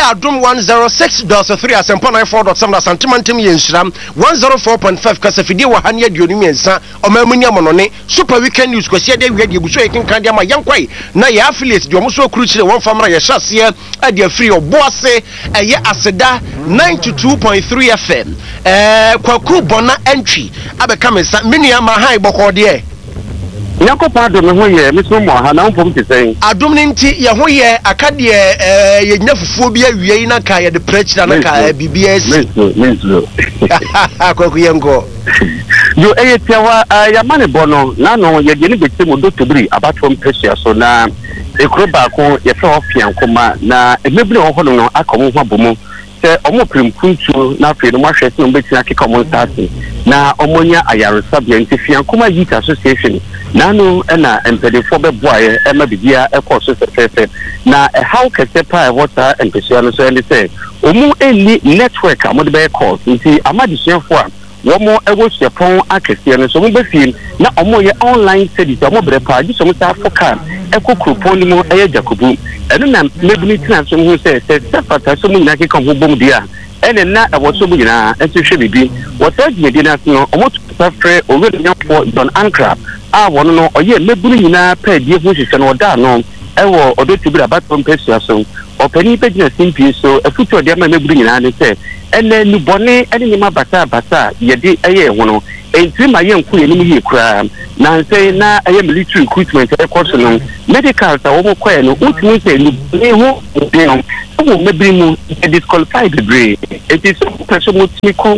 Adum 106.3 Asempa 94.7 Santimantim Yenshram 104.5 Kasafidi wa hanya dioni miensa omamuni amonone Super Weekend News kwasi de wi de buso yekin kan de ma yankwai na ya affiliate de omuso kuru chire won famra ye hyase ade free oboase eye aseda 92.3 FM kwaku bona entry abeka mensa menua ma han boko de Yakopa do me ho ye meso mo ha na mpom te sen adom ne nti ye ho ye akade ye nya fufuo bi awie na ka ye de prechira na ka BBS menso kwaku yengo yo tewa ya mane bono na no ye de ne beti mo do tobiri abatom pressure so na ekroba ko ye fe ofian koma na emebiri ho ho no akomo ho abomu se omo primpuntu na fe no mahwe se no beti na kika mo start na omonya ayaresa bia nti fian koma youth association nanu na empedefo beboaye ema bibia ekoso sefefe na how kese pa water empesua no so ene se omu eni network amode be call nti amadisuafo a womo ewo sepon akese no so mo befiem na omo ye online studies omo brepa ji so mo ta foka ekokropon ni mo eye jakobu eno na mebuni tina so mo se sefata so mo nyake kan ho bom dia ene na ewo so mo nyina entihwe bibi water gmedi na so omo safre owe nyafo John Ankrab wono no oye mebunu nyina pa die ho hwehwe no oda no ewo odo tibira batom pesua so opani pegina simpi so afutu ode ma mebunu nyina ne se ene ni bone ene nyima bata yede eye ho no enti ma ye nku ye ni ye kura na nse na eye military recruitment e course no medical ta wo ko no utumi se ni ho de no wo mebiri mu disqualified degree it is person mutimi ko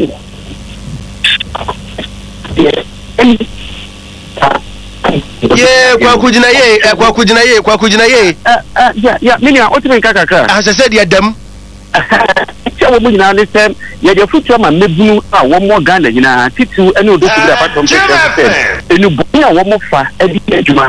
kwa kujina ye ya mini a otime kakaka asese de adam wo mu nyina ne sem ye de futu ma mebunu a wo mo Ghana nyina titu ene odo kubira patom pese enu boni a wo mo fa edi adwuma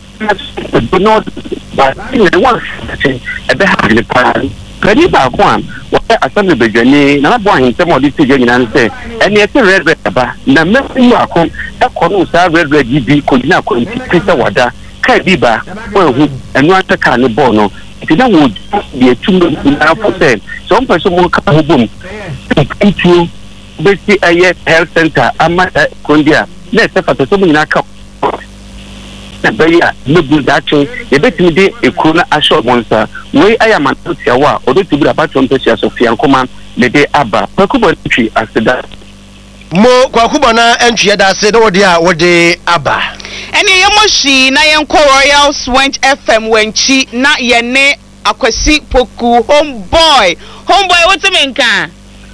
no ba ni one ebe ha ni pa kadi ba ko am wo assembly bedwani na bo ahinsem odi sije nyina ne se ene ese red ba na mefu akon ekono sa red gibi ko nyina ko ntisa wada kai bi ba wo hu enu ataka ne bo no ti na wo de tumbo na for say so person mo ka ho bom ntu besi aye health center ama kondia na se fata so mo nyina ka na beya mebu dacho ye betimi de ekuru na asho monsa we ayama ntia wa odo tibira patron pesia Sofia Nkoma le de aba kwakubo ntwi aseda mo kwakubo na entwi da ase no de a wo de aba ene ye moshi na ye nko Royal Swent FM wenchi na ye ne akwasi poku homeboy wotime nka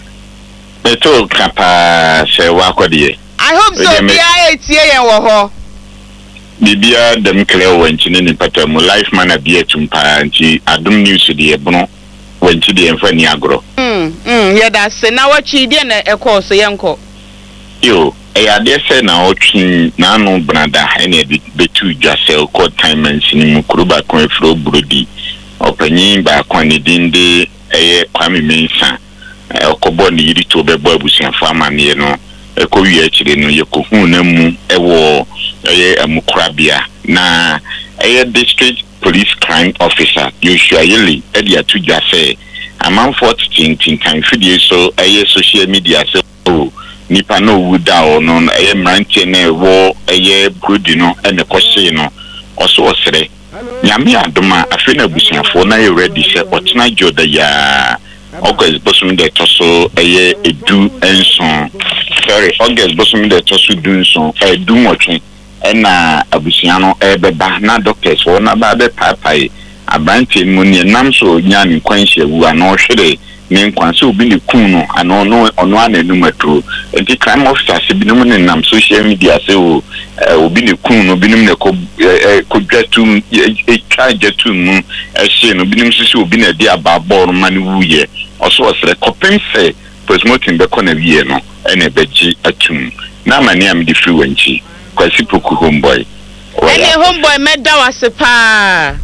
eto kapa se wa kodie I hope so bia etie ye wo ho bibia dem clear wenchi ni patam life man abia tumpa anti Adum news de ebono wenchi de emfa ni agro ye da se na wachi de na ekọ so ye nko yo ade se na otwi na anu brada ene betu dwase ko time nsin mu kuruba kon efro brodi opanyin ba kon ni dinde eye Kwame Mensa okobo ni yiri to bebo abusianfo amane no ekowi akire no yekohu na mu ewo eye amukrabia na eye district police crime officer Joshua Yeli edi atuja se amanfo tintin kan fidie so eye social media se nipa no wuda ono eye mrantie na ewo eye brodi no ene kwose no oso osere nyame adoma afena abusianfo na ye ready se otena joda ya August bosum de toso eye edu enson August bosum de toso du enson edu nwotwe ena abusiano beba na doctors wo na ba be papai abanti mu ne nam so nya ne kwanhye wu ana ohwere ne nkwanse obi ne kun no ana ono ananum atro enti crime officers bi no ne nam social media se obi ne kun no binum ne ko dwatum charge mu ehye no binum sisi obi ne de ababo no mane wuye oso osere kopem se postmortem be kona wie no ene beji atum na mane am di free wanchi kwasi poku homeboy ene homeboy meda wasepa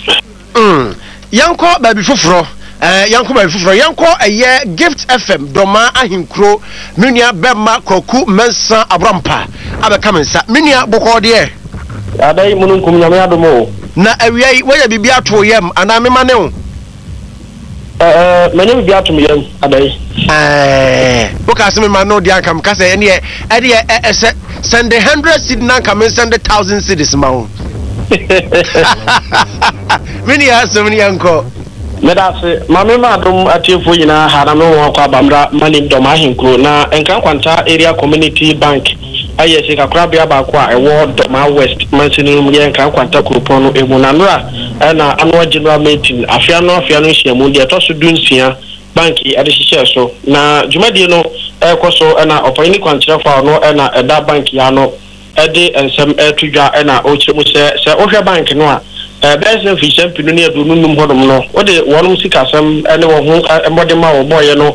yanko baby fufuro yanko eye Gift FM doma ahinkro menua bema kwaku mensa abrampa abeka mensa menua boko de adai mununkum nyame adomo na awiai waya bibia to yem ana mema ne o Many be out to me a day. Look at some man no dia come kase any send the 100 cedi na come send the 1,000 cedis ma. Many has so many uncle. Medase mama madum atifo yina hara no won kwa bamra mani doma hinkro na enkan kwanta area community bank aye se kakra bia ba kwa ewo doma west mansini mu ye enkan kwanta kupon no emu na nora na annual general meeting afia no hyiamu de toso dunsia banki ade hihye so na dwumadi no ekoso na opani kwantra fa no na eda banki ya no ede ensem etudwa na o kyeremu se ohwe bank no a Best fi champion ni adu nunum hodom no o de wonum sikasem ene wo ho embode ma wo boye no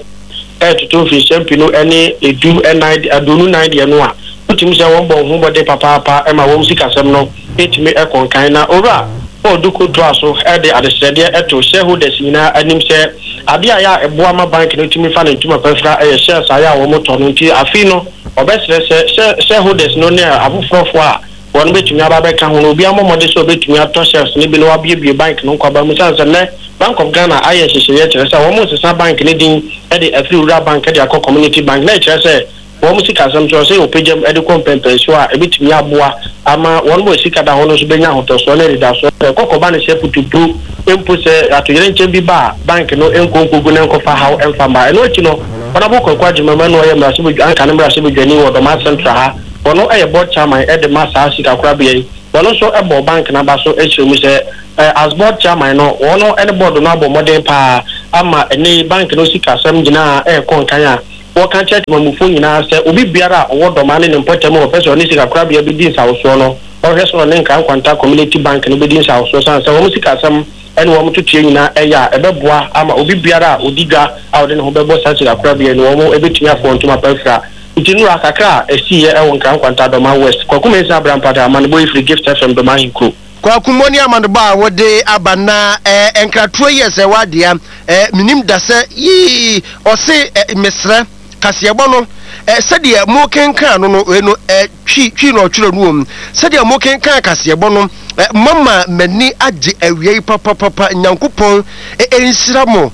to fi champion ene edu enide adunu nide no a utimi se won bon ho bode papa e ma wo sikasem no etimi ekonkan na ora o duko to aso e de adesede eto shareholders nyina anim se ade aya eboa ma bank no timi fa na ntuma pafra e shares aya wo moto no nti afi no obesere se shareholders no ne abufrofo a one bit me ababeka hono obi amomode so betumi ato shares ni bi no abie bank no kwaba mu sanse ne Bank of Ghana aye hihye tere say wo mo sesa bank ni din e de Afri Rural Bank de akọ community bank na tere say wo mo sika sam so say opagem e de kompempe so a e betumi aboa ama won mo sika da hono so benya hoto so na rida so kokoba ne sepututu empo se atoyere nche bi ba bank no enkonkogu na enkofa how enfamba e no chi no ona bo kokwa jimama no ye mra se bu anka ne mra se bu dwani wo do ma central ha wono e board chairman e de masa sika kura bia wono so e bo bank na ba so e chiremu se as board chairman no wono e board no abo modern pa ama ene bank no sika sam gina e kon kan a wo kan check mamufo nyina se obi biara owo do ma ne important mo person ni sika kura bia bi din sa so no o heso ne nkan kwanta community bank ne bi din sa so san se wo sika sam ene wo mututie nyina e ya e beboa ama obi biara odiga a wo de ne ho bebo sa sika kura bia ne wo mo e betumi afo ntuma pafra Itinu akakra esiye ewon kan kwanta doma west kwakume isa brampata amanbo ifri gift FM doma hinku kwakumoni amanba wode abana enkratuo yese wadia minim dase yi ose mesre kaseyebo no sede mo kenkan no no twi no twiro no sede mo kenkan kaseyebo no mama mani age awie papa nyankopon ensira mo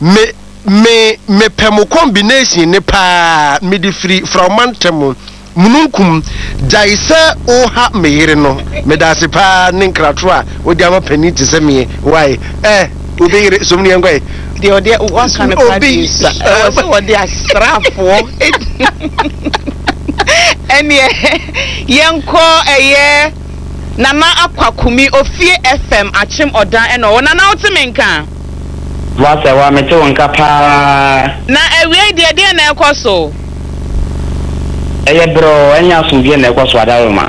me pemo combination ne pa midi free from mantem mununkum jaisa o ha meyire no medase pa ninkrato a odi ama pani te se me why obeyire somni engwe de odi what kind of producer so odi asrafo ene yenko eye nana akwakumi ofie FM achim odan eno nana otimenka Wasa wa meto nka pa na ewie de na ekoso eye bro anya asumbi na ekoso adawo ma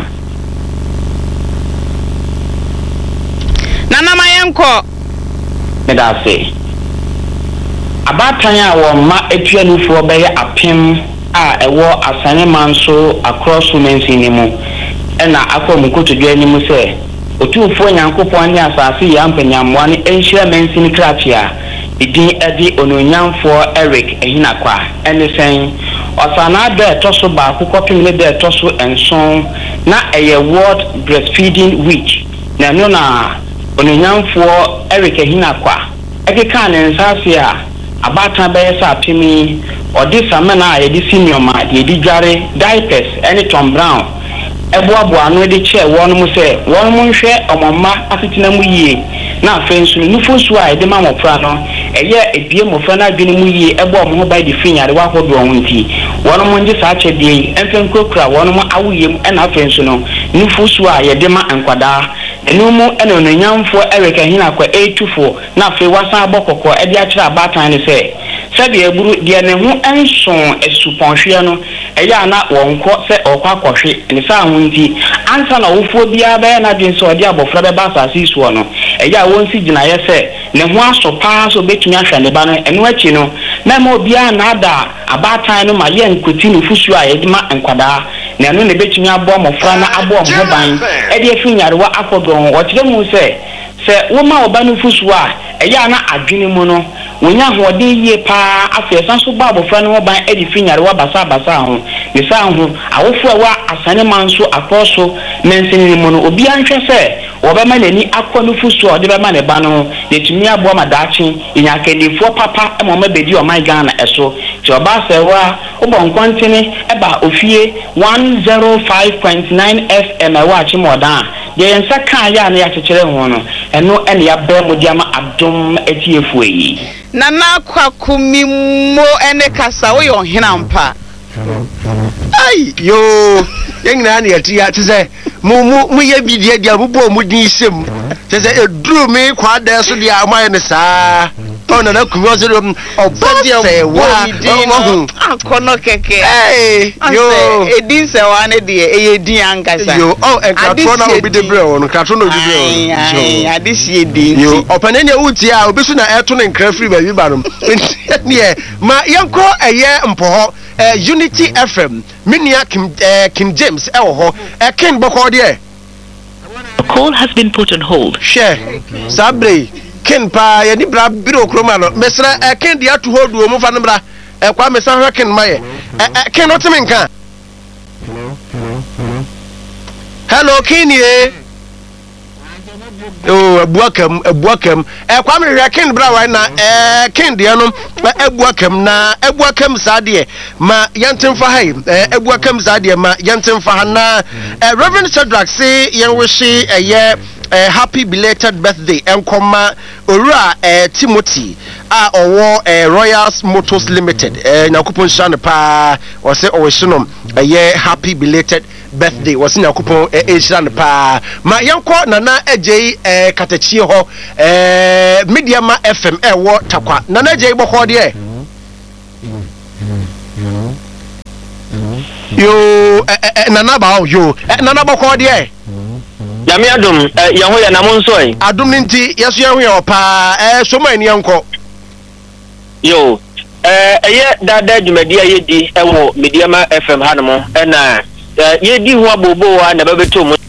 nana mayenko medase abatan a wo ma etuanufo be ye apem a ewo asane manso across women's nimu ena akomu kotodwa nimu se otufo nyankopon ne asase ya mpanyamwa ne enhia mensini kratia idin edi ononyamfo Eric Ehinakwa enisen osana de toso ba akukopim ne de toso enson na eye World Breastfeeding Week na no na ononyamfo Eric Ehinakwa ekeka ne nsase a abatan be sa pimi odi samana ye di senior ma de di dware diapers ene Tom Brown eboabo anu de che wonu mu se wonu mu nhwe omomma asetina mu yie na afensu nufosu a de ma mofra no eye ebie mofra na adwene mu yie ebo omo ba de finyare wa hodo onti wonu mu nje sa chedie emfenkokura wonu mu awuyem na afensu no nufosu a ye de ma ankwada enu mu ene ononyamfo Eric Ehinakwa 824 na afi wasan abokoko e de akira abatan ne se sabe eburu de ne ho enson esuponhwe no eya na wonko se okwa akohwe ne sa hunti ansa na wofo bia ba na de so de abofra be ba asase isuo no eya wonsi gina ye se ne ho asopa so betumi ahwa ne ba no eno achi no na ma obia na ada abatan no ma ye nkoti no fusu a ye ma nkwada na no ne betumi abo mofra na abo mo ban e de afinyare wa akodon wo kire mu se wo ma oba no fusu a eya na adwene mu no wonya hode yie pa afesan so ba abofra no ban e de finyare wa basa ho ne sa ho awofo wa asane manso akoso mensini mu no obi anhwe se wɔbɛma n'ani akɔ no fu so ɔde bɛma ne ba no de tumi aboa ma daakye nyankanifoɔ papa ma ɔma bɛdi ɔman Ghana ɛso ti ɔba sɛwa wobɔ nkɔntene ɛba ofie 105.9 FM ɛwɔ akyemɔdan deɛ yɛnsa kaa yɛ a na yɛakyekyerɛ ho no ɛno ɛne yɛabɛ mu de ama adom atiefoɔ yi Nana Kwakumi mo ene kasa wo yo hena mpa. Ai yo yengina na yati ya tse mu ye bidie dia mu bo mu din sem. Tse eduru me kwa da so dia amaye ne saa. Ona na kumi ozo obadi se wa akono keke. Hey yo edin se wa ne de eyedin ankasa. Yo enkatro na obi de bre won katro na obi bre won. Ai adisi edin. Yo opane ne wuti a obi so na eto ne nkra free ba bi ba no. Ne ma yenko eye mpoho Unity FM minia King James ewo ho King boko de The call has been put on hold. Share sabre King pa ye ni bra biro kroma no mesra King dia to hold wo mu fa no bra kwa mesa hwa King maye King no timi nka Hello King ye Oh abuakam kwa me hwa King bra right na King dia no abuakam na abuakam saade ma yantemfa hai abuakam saade ma yantemfa ha na Reverend Shadrack say yenwishi happy belated birthday enkoma owura Timothy a owo Royals Motors Limited nyakopon shane pa o se owehyinom happy belated birthday was nyakopon shane pa ma yenko nana agei katachie ho Media Ma FM wo takwa nana agei boko de yo nana ba yo nana boko de Yami adum yaho ya namun soy adum ninti yeso yaho ya opa so man yanko yo eye dada dwumadi ayedi ewo Media Ma FM hanmo na yedi ho abobo wa na babeto mu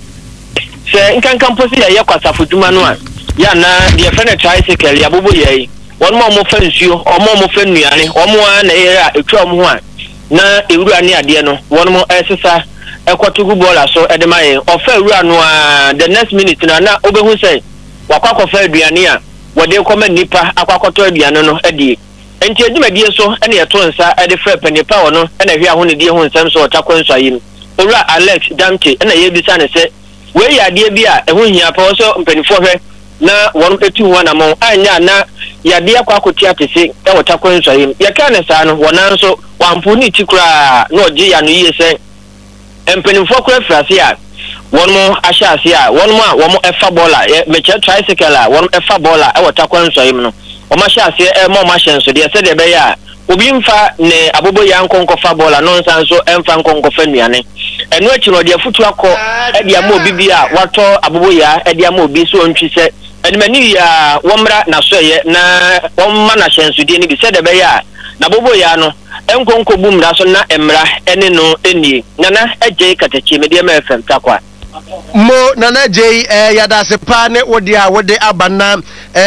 se nkankan posi ya kwasafo dwuma no a ya na de fene tricycle ya bobo yei won mo fa nsuo mo fa nuane omo na ye a etwa mo ho a na ewura ne ade no won mo esesa ekwotugu bola so edemaye ofa ewura no a the next minute na obehu say wakwakofa aduane a wode koma nipa akwakoto aduane no edi enti edwumadie so ene yeto nsa ede fra panipa wo no ene hwe ahone die ho nsam so otakwanso yim ewura Alex Damte ene ye bisa ne se we ya de bi a eho hia pa so mpanifo hwe na won etu ho na mo anya na ya de akwakotia tese e otakwanso yim ye ka ne sa no wonan so wampo ni tikura na oje ya no yie se empenifo kura frase a won mo ahyase a won mo a wo mo efa bola meche tricycle a won efa bola e wotakwanso yim no o ma hyase e mo ma hyenso de se de be ya obi mfa ne abobo ya nkonkofa bola no nsanso emfa nkonkofa nuane eno achi no de afutu akọ e de ama obi bi a wato abobo ya e de ama obi so ontwi se enimani ya womra na so ye na womma na hyenso de ni bi se de be ya na bobo ya no enkonko bumra so na emra ene no eni nana agye katachi Media Ma FM takwa mo nana agye yada se pa ne wode a wode abana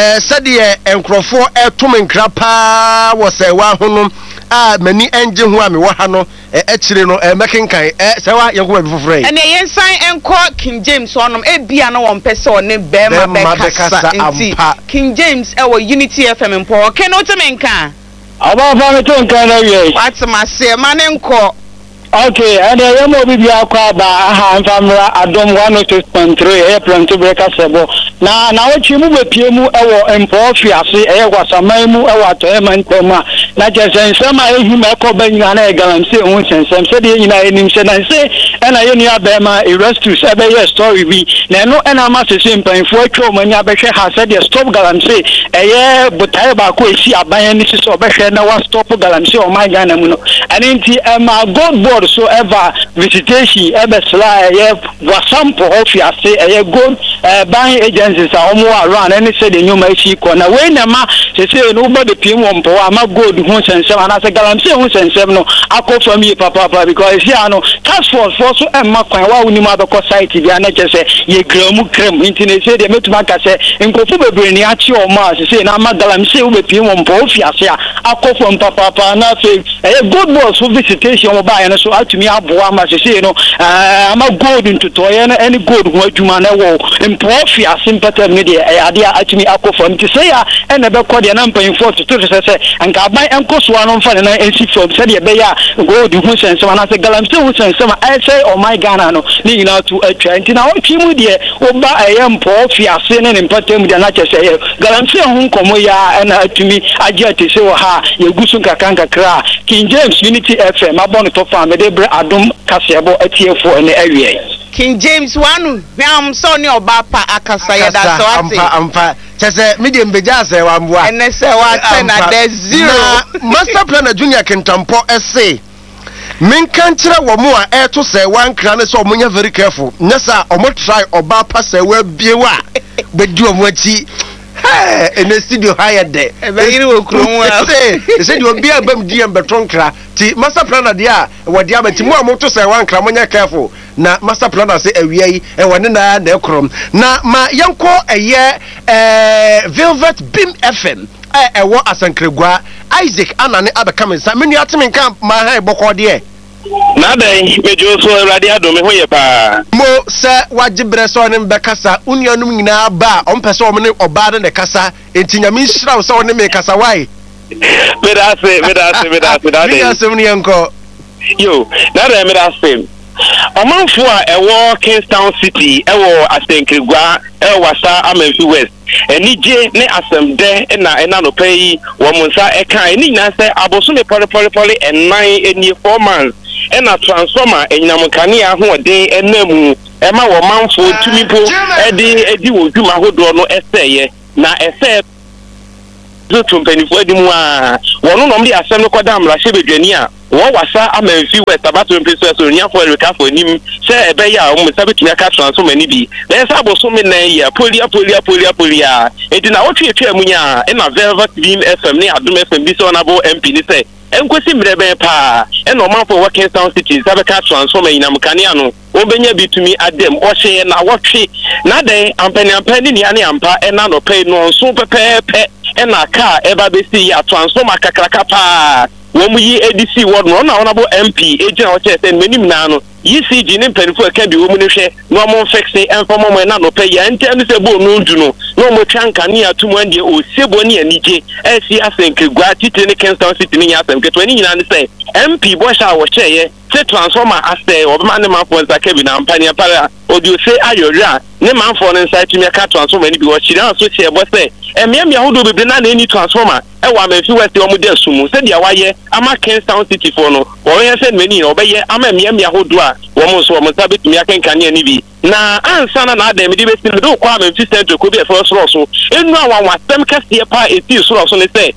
sede enkrofo etom nkra pa wo se wa hono a mani enje ho a me wo ha no akire no mekenkan se wa yenko bi foforo yi ene yensan enko King James onom bia no won pese one bema bekasa nti King James ewo Unity FM mpo ke no temenka Aba fa me to nkan na wie. What's my say man enko. Okay, and I am obi bia kwa ba aha famra adom 106.3 Planto Breaker Sebo. Na ochi mu bepie mu ewo empo fiase kwasaman mu ewo atoeman tema. Na jesen sama ehima ekoba nyina na egalamse hu sensem se de nyina enim se na se na ye nua ba ma Erastus ebe ye story bi. Na no na ma se mpanfo atwa manya behwe ha se de stop galamse eye botae ba ko esi aban ni se obehwe na wa stop galamse o my Ghana mu no. Ani nti ma God board so ever visitation ebe sla ye wasampo office eye gold buying agencies a omo around any say the new machi ko na we na ma sese no ba de pim won po ama gold ho sensem ana se galamsey ho sensem no akọ fam yi papa because here no task force so emma kwan wa woni ma be ko site bia na chese ye gramu krem intine de metuma ka se nkofu bebre ni achi o ma se na ma galamsey wo be pim won po ofiase a akofo papa na fe good boss for visitation mo ba ya so atumi aboa ma se no ama gold ntuto ye na any gold ho adwuma na wo mpo ofiase mpata me de ade atumi akofo nti se ya na be ko de na mpanfo to se anka ban enkoso ano mfa na ensi from se de be ya gold ho sensem na se galamsey ho sensem I say oh my Ghana no ni nyina to atwa nti na wotwi mu de oba mpo ofiase ne mpata mu de na chese galamsey ho nkomo ya na atumi age atese wo ha yegusu kakra King James Unity FM abon to fa me de bre adom kasebo atiefo ene awie King James wanu hwam so ne oba pa akasa ya da so ati ampa chese medium beja se wa mboa ene se wa 10 na de 0 master plan junior kentampo ese minkan kire wo mu a eto se wan kra ne so omunya very careful nyesa omo try oba pa se wa biewa bedu omo achi in studio hired there. Say you be a bam DM betronkra. Ti master planner dia what dia but mo amoto say wan kra monya careful. Na master planner say awie e wone na na ekrom. Na ma yanko Velvet Beam FM ewo asankregwa Isaac anane abekam nsa menu atime kan ma ha bokọ de na dai mejo so radio do me hoye pa mo se wajibre so ne bekasa unianum nyina ba o mpese o me oba ne kasa entinyame nhira so ne me kasa wai me da se da dai asem ne enko yo na dai me da se omanfo a ewo Kingston City ewo asenkrigwa ewo wasa Amenfi West enije ne asemde na no pay wo munsa eka eni nyina se aboso ne pole enan eni 4 months ena transformer enyinamkane ahoden enamu ema wo manfo tumipo edi wo dwuma hodo no eseye na ese zo tumpenifo edimu a wono no mde asem no kodamra shebedwani a wo wasa Amenfi West abato mpeso so nya for reka for nim se ebe ya o msa betumi aka transformer ni bi na esa aboso me na ya polia edi na wo twetwa munya ena Velvet Beam FM ni Adom FM bi so na bo MP ni se enkwesi mrebe pa ena omanfo working town city sabeka transformer inamkane ano obenya bitumi adem ohye na wotwe na den ampani ni ane ampa ena no pay no so pepepe ena car eba besi ya transformer kakraka pa wo yi ADC word no na onabo MP ejina o chese menim na no ECG ni mpanifo aka bi wo mu ne hwe no mo fixe enfo mo na no pay ya ntani se bo no ndu no no mo twanka ni atumu ande o sebo ni anije esi asenkegwa titire ne Kingston City ni asem ketwa ni nyina ne se MP bo sha wo cheye se transformer ase obema ne manfo nsa ka bi na ampani apara odio se ayora ne manfo ne nsa tumi aka transformer ni bi wo chire aso che bo se emiamia hodo bebre na ni transformer ewa Amenfi West o mu de sumu se dia waye ama Kingston City for no wo ye se mani no obeye ama emiamia hodo a wo mo so mo sabe tumi aka nkane ni bi na ansana na adem di besi do kwa Amenfi Central ko bi e for so enu awan wasem kase pa eti so ne se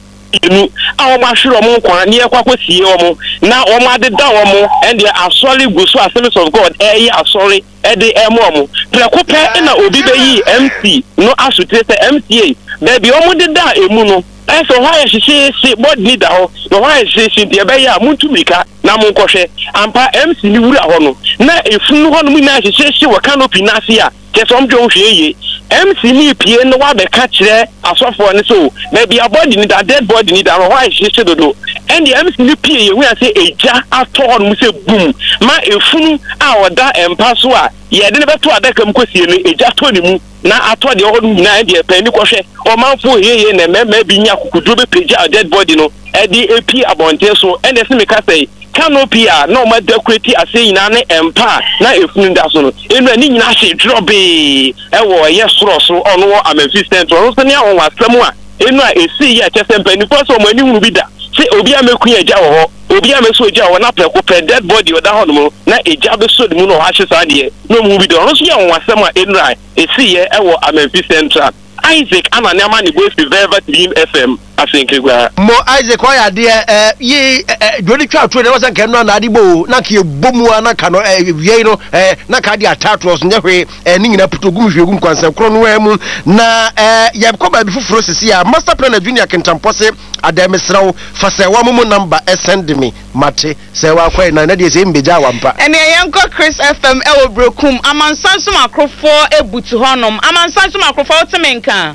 enu awon ma hwero mo kwa ne kwakosie omo na o ma de da omo and they are solid gusu Assemblies of God asori de omo prekope na obi be yi MC no asute se MCA baby omo de da emu no so why she board leader ho no why she de be ya muntumika na munkohwe ampa MC ni wura ho no na efunu ho no mu na she wo canopy na ase a kesom dwo hweye MC ni pie no wa be ka kire asofo ne so baby a body ni da dead body ni da why she dodo and the MC ni pie ye we say eja ato no mu se boom ma efunu a oda empa so a ye de ne beto adaka mkosie no eja to ni mu na ato de ho na de pani kohwe o manfo heye na mema bi nya kokuduro be page a dead body no e di epi abonte so and ese me ka say canopy a no ma decorate ase nyina ne empa na efunu da so no enu ani nyina hye drop e wo ye soro so ono Amenfi Central so ne awon wasem a enu a esi ya chese mpani for so mo ani hunu bi da se obi ameku eja wo ho obi ameso eja wo na preko pre dead body o da ho no na eja be so mu no ha hye sa de no mu bi da ono so ya awon wasem a enu a esi ye wo Amenfi Central Isaac anane amani boy fi Velvet Beam FM Asinkigwa. Mo Isaac why there ye dwoni twa to dey was kan no na adibo na ka bomu na ka no wie no na ka dia tatros nya hwe ni nyina putogum hwegum kwansan kro no wemu na ye ko ba bi fufuro sisi a master plan junior kentampose ademesrawo fa se wa mu number send me mate se wa kwai na de se mbeja wampa ene yanko Chris FM e wo brokum amansansum akrofo ebutu honom amansansum akrofo otemenka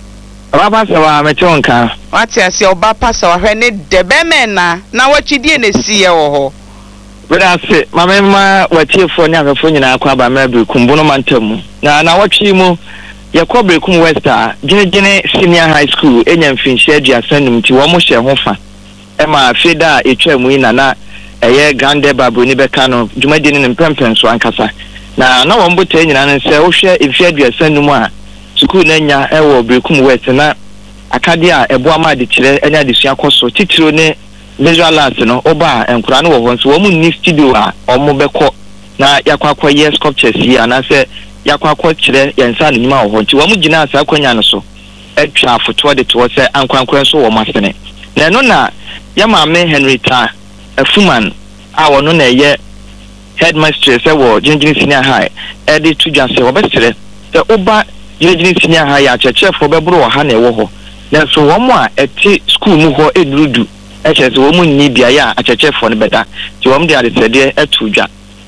Baba sawa mechonka. Wati asi oba pasa wa hwe ne debemena na wachidie ne siye wo ho. Weda se mamema watiefo ne afefo nyina akwa ba mabri kumbuno mantamu. Na watwi mu yakọ Brekum Westa gene senior high school enya mfinhye aduasanum ti wo mo hye ho fa. Ema feda etwa mu ina na eye grande babu ni beka no dwumadi ne mpempen so ankasa. Na wo mbote nyina ne se wo hwe efi aduasanum a school na nya ewo Brekum West na akade a ebo amade kire enya de sua koso titiro ne visual arts no oba enkura no wo nso wo mu ni studio a omo beko na yakwakwa yes sculptures yi anase yakwakwa kire yensa ne nyima wo nti wo mu gina asa akwanya no so etwa foto de to se ankwankwan so wo masene na no na yamame Henrietta Afuman a wono na ye headmistress ewo Jinjini Senior High edi tujase wo besere se oba Jinjini Senior High a chefo bebro wo ha na ewo ho na so wo mu a eti school mu ho edurudu eche so wo mu ni bia ya a chefo ne beda ti wo mu de adesede etudwa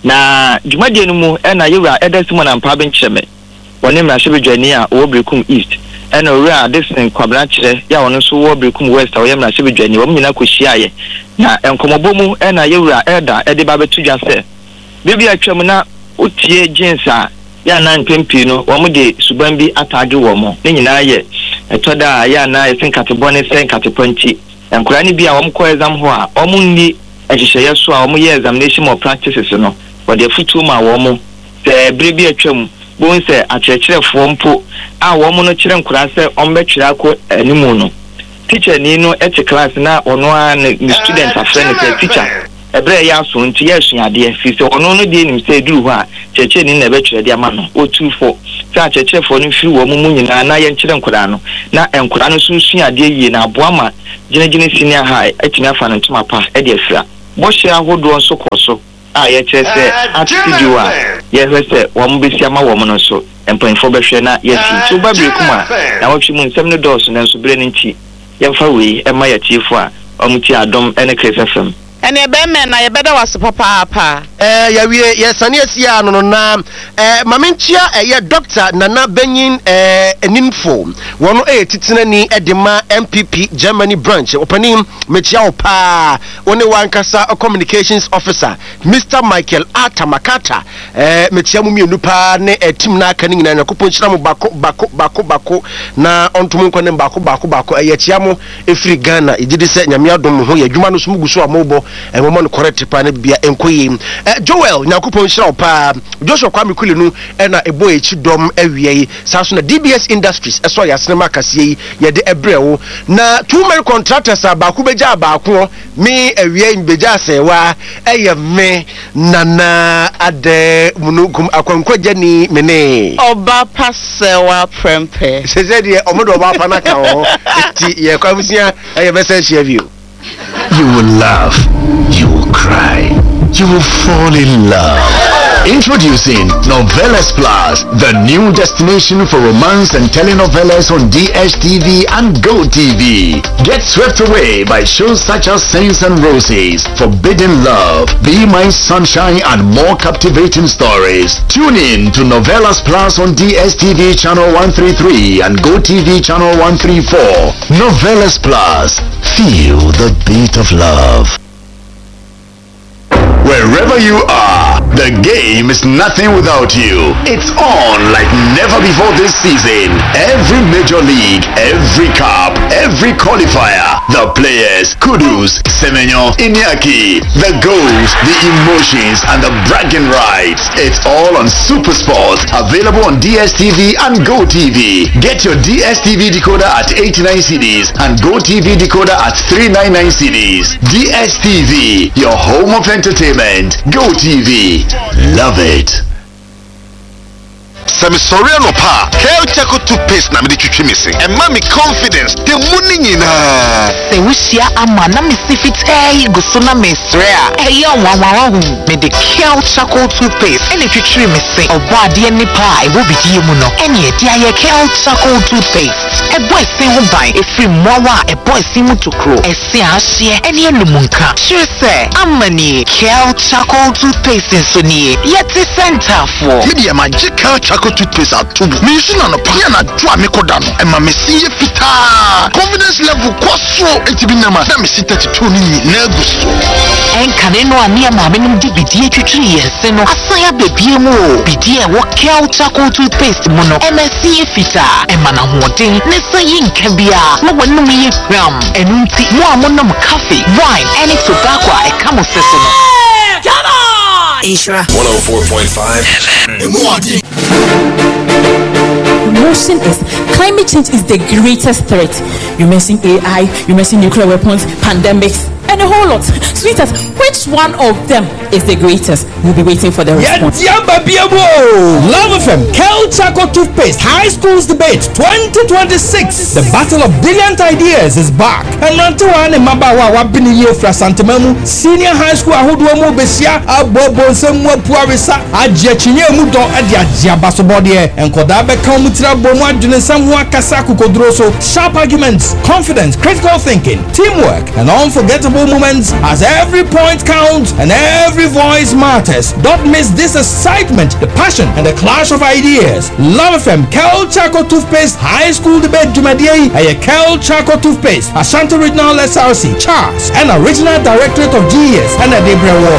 na dwumade no mu na yewura edesimo na mpa bencheme woni mrahye bedwani a wo Brekum East ena owura desen kwabra kire ya wono so wo Brekum West wo mrahye bedwani wo nyina kohyiaye na enkomobomu na yewura eda ede ba betudwa se bibi atwam na otie jinsa ya na mpempi no wo mu de suban bi atage wo mo ne nyina ye etoda ya na esenkatebone senkateponti enkura ni bia wo mu ko exam ho a wo mu ni ehyehyeye so a wo mu ye examination or practices no wo de futu ma wo mu se brebi atwam bon se akyerɛkyerɛfo mpo a wo mu no kyerɛ nkura se ombetwira ko animu no teacher ni no ete class na ono a ni student afre ne se teacher ebre ya so nti ya suade fi se ono no de nim se duru ho a kyerɛkyerɛ ni na betwira de ama no o24 se akyerɛkyerɛfo no fi wo mu nyina na ye nkyerɛ nkura no na nkura no so suade yie na aboa ma Jinjini Senior High etimi afa no ntoma pa e de afira bo hye ahodo nso koso a ye kyerɛ at studio a ye hwese wo mo besi ama wo mo no so empanfo behwe na ye si so ba Brekum a na watwi mu nsɛm no dɔɔso na nso bere ne nti ye mfa wei e ma ye tiefo a omuti adom ene KFM ene ebeme na ye beda wase papa ya wie ye sane asia no na mamenchia ye doctor Nana Benyin Eninfo wono titinani edema MPP Germany branch opening mechia opa one wankasa communications officer Mr. Michael Atamakata mechia mu mienu pa ne team na aka nyina yakopon chira mu bako na ontum nkone bako ye chia mu efiri Ghana igidi se nyame adom ho ye dwuma no so muguso amobo emomo no correct pa na bia enkoyi Joel nyakopon shira opa Joshua Kwame Kulenu na ebo echi dom awie saso na DBS Industries eso ya sinema kasie ye de ebrewo na two men contractors abaku beja abaku me awie beja asewa eye me Nana ade munukum akwankwaje ni mene oba pasewa prempe seze de omodo oba pa na ka ho ti ye kwamusia eye bese share view. You will laugh, you will cry, you will fall in love. Introducing Novelas Plus, the new destination for romance and telenovelas on DSTV and GoTV. Get swept away by shows such as Saints and Roses, Forbidden Love, Be My Sunshine, and more captivating stories. Tune in to Novelas Plus on DSTV channel 133 and GoTV channel 134. Novelas Plus, feel the beat of love. Wherever you are, the game is nothing without you. It's on like never before this season. Every major league, every cup, every qualifier, the players, Kudus, Semenyo, Iñaki, the goals, the emotions, and the bragging rights. It's all on Super Sport, available on DSTV and GoTV. Get your DSTV decoder at 89 cedis and GoTV decoder at 399 cedis. DSTV, your home of entertainment. GoTV, love it. Semi sorry no pa. Kel Chaco toothpaste na me de twitwi missing. And mommy confidence. The money nyinaa. Se wushia ama na mesi fitai guso na mesrea. Eya wawawahu. Me de Kel Charcoal toothpaste. Ene twitwiri me se. Obo ade nipa e wo bidie mu no. Ene edi aye Kel Charcoal toothpaste. E boy se ho ban e free mwawa e boy se mu tokro. E se ahye ene enumunka. Sure se amani Kel Charcoal toothpaste so nie. Yeti center for. Media magic Kel Charcoal toothpaste atubu. Me use na no pa na dwa me kodano. E ma me see fita. Confidence level kwaso etibinama na me see 32 ni na gusto. Enkane no ani ama me num di bidie twitwiri yense no. Asaya bebie mu o. Bidie wo Kel Charcoal toothpaste mu no. MSC fita. E ma na hoden ne sayi nkabia. Mo wonum ye gram. Enunti mo amonom coffee, wine, any tobacco e kamo seso no. Come on! Ishra 104.5 Motion is climate change is the greatest threat. You mention AI, you mention nuclear weapons, pandemics, and a whole lot. Sweetheart, which one of them is the greatest? We'll be waiting for the response. Love FM, Kel Charcoal toothpaste, high schools debate 2026. The battle of brilliant ideas is back. And Rantuan and Mabawa wabini ye fra Santamemu, senior high school Ahuduomo Besia, Abobo Semwa Puarisa, Ajachinye Mudo Adia Jiabasobodie, and Kodabe Kamutra Bomwa Junesamwa Kasaku Kodroso, sharp arguments, confidence, critical thinking, teamwork, and unforgettable moments as every point counts and every voice matters. Don't miss this excitement, the passion, and the clash of ideas. Love FM, Kel Charcoal toothpaste, high school debate Jumadie, and Kel Charcoal toothpaste, Ashanti Regional SRC, Charles, and Original Directorate of GES, and a Debra War.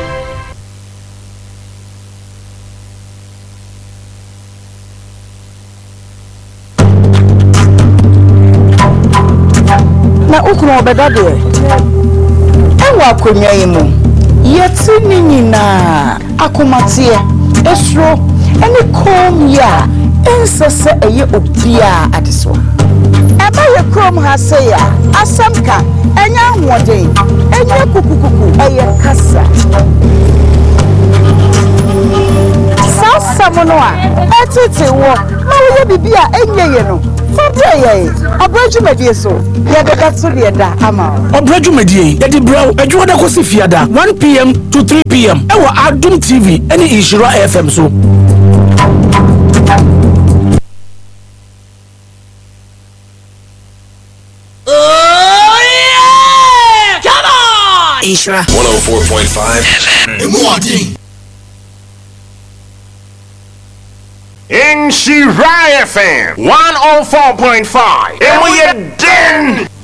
Na ukuru obedade ewa akonya yimu yeti ni nyina akomatie esro ene kom ya ensese eye obia adeso eba ye krom ha se ya asamka enya hwode enya kukukuku eye kasa samono a etete wo na wo bibia enye ye no Fabreye, Abrajumedie so, Yadakatsuliada Ama. Abrajumedie, Yadi Brow, Ajuada Kosifiada, 1 p.m. to 3 p.m. Ewa Adum TV, any Ishira FM so. Oh yeah! Come on! Ishra 104.5 Inshira FM 104.5. And we are done.